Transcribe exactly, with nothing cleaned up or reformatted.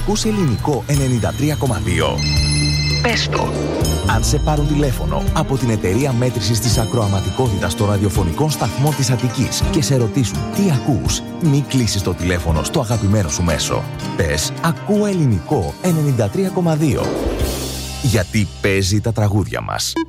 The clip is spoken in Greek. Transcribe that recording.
Ακούς ελληνικό ενενήντα τρία κόμμα δύο. Πες το. Αν σε πάρουν τηλέφωνο από την εταιρεία μέτρησης της ακροαματικότητας των ραδιοφωνικών σταθμών της Αττικής και σε ρωτήσουν τι ακούς, μην κλείσεις το τηλέφωνο στο αγαπημένο σου μέσο. Πες «Ακούω ελληνικό ενενήντα τρία κόμμα δύο». Γιατί παίζει τα τραγούδια μας.